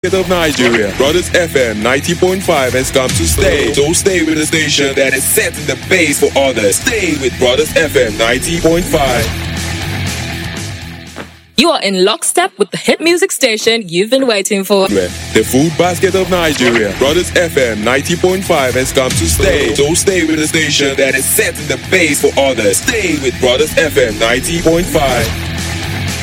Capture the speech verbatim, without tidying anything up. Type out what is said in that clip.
basket of Nigeria. Brothers F M ninety point five has come to stay. So stay with the station that is setting the pace for others. Stay with Brothers F M ninety point five. You are in lockstep with the hit music station you've been waiting for. The food basket of Nigeria. Brothers F M ninety point five has come to stay. So stay with the station that is setting the pace for others. Stay with Brothers F M ninety point five.